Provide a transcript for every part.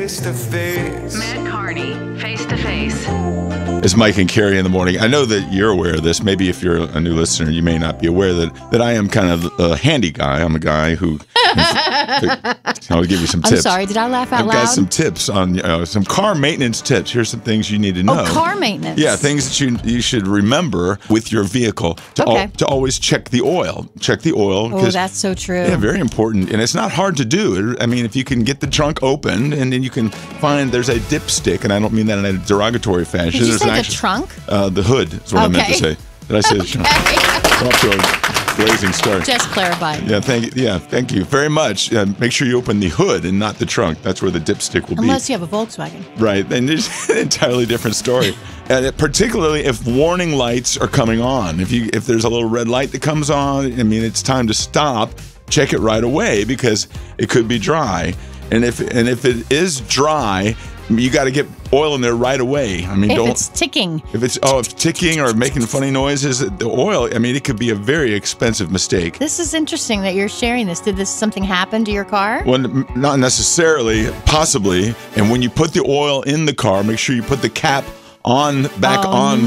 face to face. Matt Carney, Face to Face. It's Mike and Carrie in the morning. I know that you're aware of this. Maybe if you're a new listener, you may not be aware that I am kind of a handy guy. I'm a guy who I'll give you some tips. I'm sorry, did I laugh out loud? I've got some tips on some car maintenance tips. Here's some things you need to know. Oh, car maintenance. Yeah, things that you should remember with your vehicle to always check the oil. Check the oil. Oh, that's so true. Yeah, very important. And it's not hard to do. I mean, if you can get the trunk open and then you can find there's a dipstick, and I don't mean that in a derogatory fashion. Did you say the trunk? The hood is what I meant to say. Did I say the trunk? I'm off to a blazing start. Just clarifying. Yeah, thank you very much. Make sure you open the hood and not the trunk. That's where the dipstick will be. Unless you have a Volkswagen. Right, and it's an entirely different story. And particularly if warning lights are coming on. If there's a little red light that comes on, I mean, it's time to stop. Check it right away because it could be dry. And if it is dry, you got to get oil in there right away. I mean, if it's ticking. If it's ticking or making funny noises, the oil, I mean, it could be a very expensive mistake. This is interesting that you're sharing this. Did something happen to your car? Well, not necessarily, possibly. And when you put the oil in the car, make sure you put the cap on the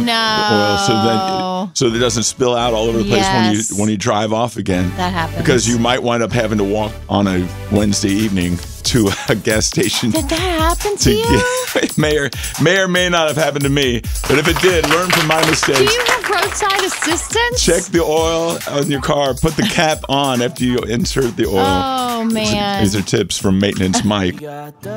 oil so that it doesn't spill out all over the place when you drive off again. That happens. Because you might wind up having to walk on a Wednesday evening to a gas station. Did that happen to you? It may or may not have happened to me, but if it did, learn from my mistakes. Do you have roadside assistance? Check the oil on your car. Put the cap on after you insert the oil. Oh, man. These are tips from Maintenance Mike.